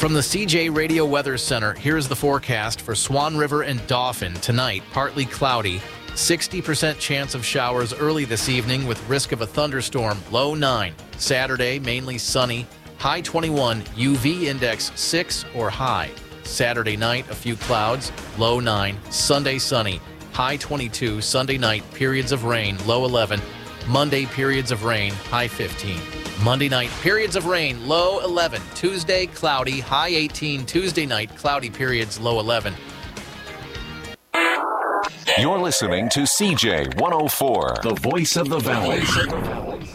From the CJ Radio Weather Center, here's the forecast for Swan River and Dauphin. Tonight, partly cloudy. 60% chance of showers early this evening with risk of a thunderstorm, low 9. Saturday, mainly sunny, high 21, UV index 6 or high. Saturday night, a few clouds, low 9. Sunday, sunny, high 22. Sunday night, periods of rain, low 11. Monday, periods of rain, high 15. Monday night, periods of rain, low 11. Tuesday, cloudy, high 18. Tuesday night, cloudy periods, low 11. You're listening to CJ 104, the voice of the Valley.